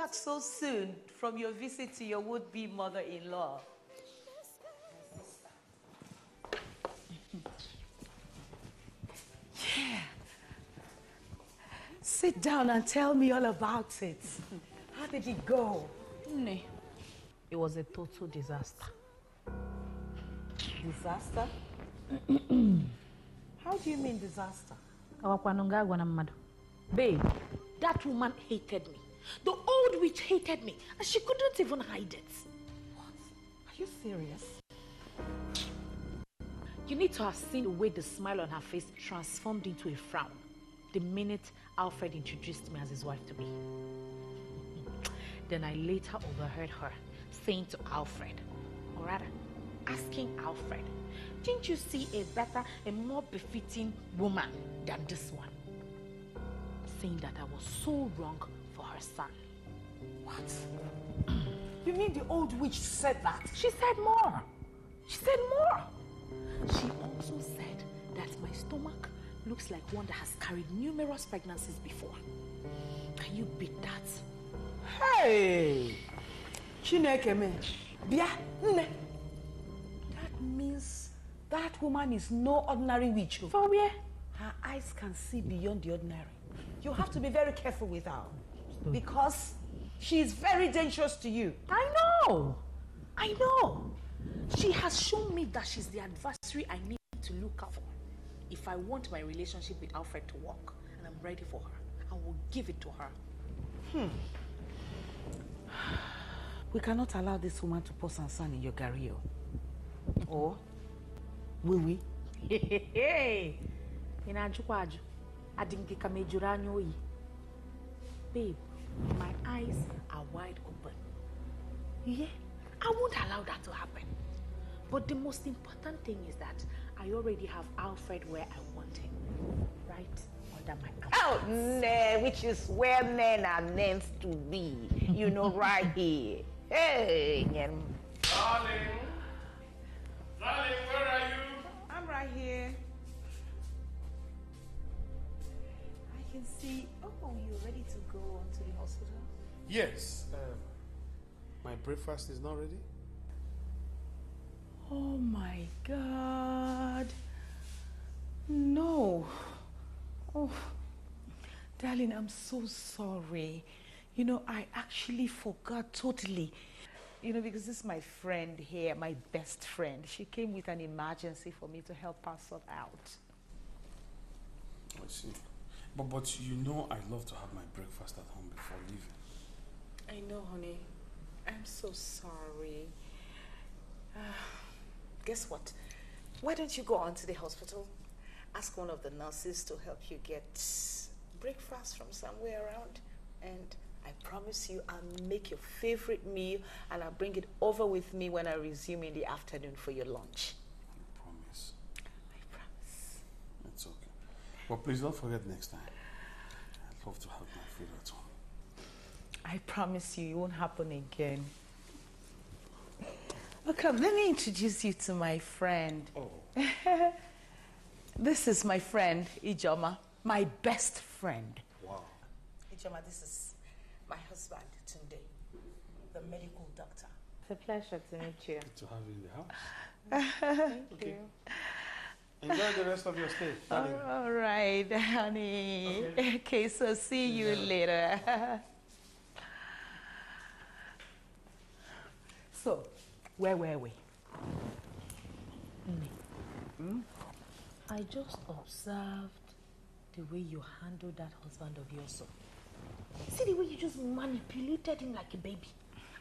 back so soon from your visit to your would-be mother-in-law? Yeah. Sit down and tell me all about it. How did it go? It was a total disaster. Disaster? How do you mean disaster? Babe, that woman hated me. The old witch hated me, and she couldn't even hide it. What? Are you serious? You need to have seen the way the smile on her face transformed into a frown the minute Alfred introduced me as his wife-to-be. Then I later overheard her saying to Alfred, or rather, asking Alfred, didn't you see a better and more befitting woman than this one? Saying that I was so wrong for her son. What? You mean the old witch said that? She said more. She said more. She also said that my stomach looks like one that has carried numerous pregnancies before. Can you beat that? Hey! Chineke me. Bia, nne. That means that woman is no ordinary witch. For where? Her eyes can see beyond the ordinary. You have to be very careful with her because she is very dangerous to you. I know. She has shown me that she's the adversary I need to look out for. If I want my relationship with Alfred to work and I'm ready for her, I will give it to her. We cannot allow this woman to pour sansan in your garrio. Or will we? Hey, babe, my eyes are wide open. Yeah, I won't allow that to happen. But the most important thing is that I already have Alfred where I want him, right under my arm. Oh, no, which is where men are meant to be. You know, right here. Hey, Darling, where are you? I'm right here. I can see. Oh, you're ready to go on to the hospital? Yes. My breakfast is not ready. Oh my God. No. Oh, darling, I'm so sorry. You know, I actually forgot totally. You know, because this is my friend here, my best friend. She came with an emergency for me to help her sort out. I see. But you know I love to have my breakfast at home before leaving. I know, honey. I'm so sorry. Guess what? Why don't you go on to the hospital? Ask one of the nurses to help you get breakfast from somewhere around. And I promise you, I'll make your favorite meal and I'll bring it over with me when I resume in the afternoon for your lunch. I promise. I promise. It's okay. But please don't forget next time. I'd love to have my food at home. I promise you, it won't happen again. Oh, come, let me introduce you to my friend. Oh. This is my friend, Ijoma, my best friend. Wow. Ijoma, this is my husband, Tunde, the medical doctor. It's a pleasure to meet you. Good to have you in the house. Thank you. Enjoy the rest of your stay. All right, honey. Okay, so see you later. So, where were we? I just observed the way you handled that husband of yours. See the way you just manipulated him like a baby.